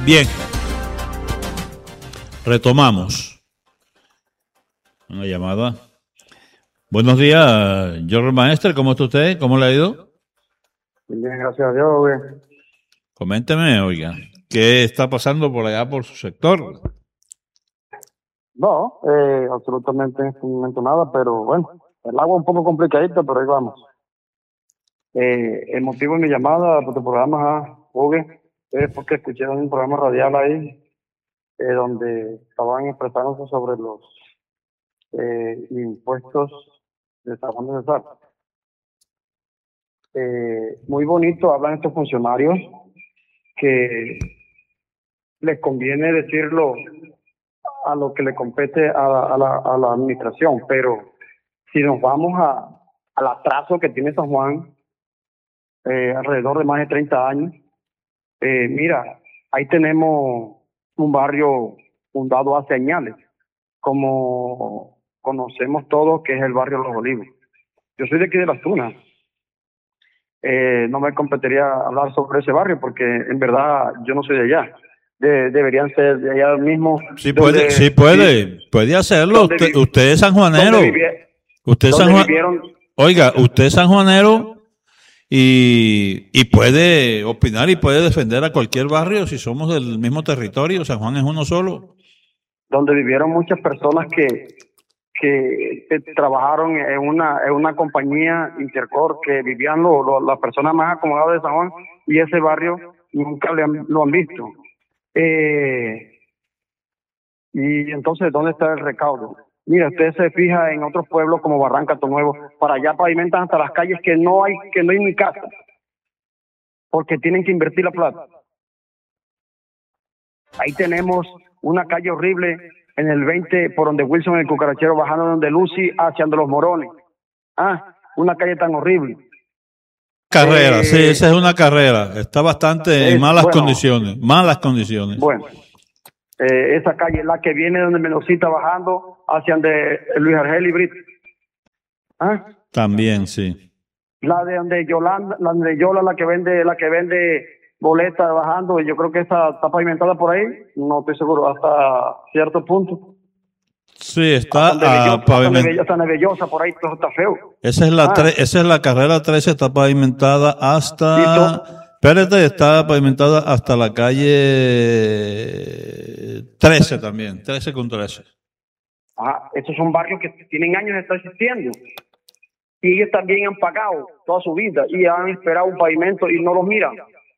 Bien. Retomamos. Una llamada. Buenos días, George Maestre. ¿Cómo está usted? ¿Cómo le ha ido? Bien, gracias a Dios, güey. Coménteme, oiga, ¿qué está pasando por allá por su sector? No, absolutamente en este momento nada, pero bueno, el agua un poco complicadita, pero ahí vamos. El motivo de mi llamada por tu programa, Hugo, es porque escuché un programa radial ahí donde estaban expresándose sobre los impuestos de San Juan de Cesar. Muy bonito hablan estos funcionarios que les conviene decirlo a lo que le compete a la administración, pero si nos vamos al atraso que tiene San Juan, alrededor de más de 30 años, mira, ahí tenemos un barrio fundado hace años, como conocemos todos, que es el barrio Los Olivos. Yo soy de aquí de Las Tunas. No me competiría hablar sobre ese barrio porque en verdad yo no soy de allá. Deberían ser de allá mismo. Sí puede hacerlo. Usted es sanjuanero. Usted es sanjuanero. Oiga, usted es sanjuanero y puede opinar y puede defender a cualquier barrio si somos del mismo territorio. San Juan es uno solo. Donde vivieron muchas personas que trabajaron en una compañía Intercor, que vivían las personas más acomodadas de San Juan, y ese barrio nunca lo han visto. Y entonces, ¿dónde está el recaudo? Mira, usted se fija en otros pueblos como Barranca Nuevo, para allá pavimentan hasta las calles que no hay ni casa, porque tienen que invertir la plata. Ahí tenemos una calle horrible en el 20, por donde Wilson, el cucarachero, bajando donde Lucy, hacia donde Los Morones. Una calle tan horrible. Carrera, sí, esa es una carrera. Está bastante en malas condiciones. Bueno, esa calle, la que viene donde Menocita bajando hacia donde Luis Argel y Brito. También, sí. La de donde Yolanda, la que vende boletas bajando, yo creo que esa está pavimentada por ahí, no estoy seguro, hasta cierto punto. Sí, está pavimentada. Hasta Nevellosa, por ahí todo está feo. Esa es la carrera 13, está pavimentada hasta... Espérate, está pavimentada hasta la calle 13 también, 13 con 13. Estos son barrios que tienen años de estar existiendo. Y ellos también han pagado toda su vida y han esperado un pavimento y no los miran.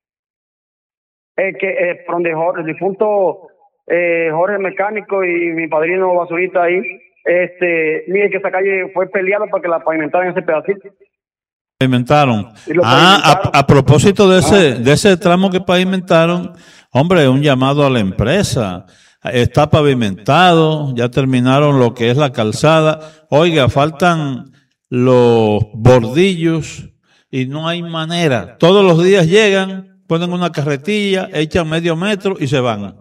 Donde el difunto Jorge Mecánico y mi padrino Basurita ahí, mire que esa calle fue peleada para que la pavimentaran ese pedacito. Pavimentaron. A propósito de ese tramo que pavimentaron, hombre, un llamado a la empresa. Está pavimentado, ya terminaron lo que es la calzada. Oiga, faltan los bordillos y no hay manera. Todos los días llegan, ponen una carretilla, echan medio metro y se van.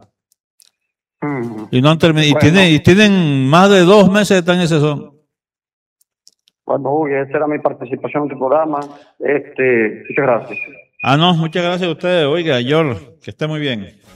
Y no han terminado. Y tienen más de 2 meses de estar en ese son. Bueno, esa era mi participación en tu programa. Muchas gracias. No, muchas gracias a ustedes. Oiga, George, que esté muy bien.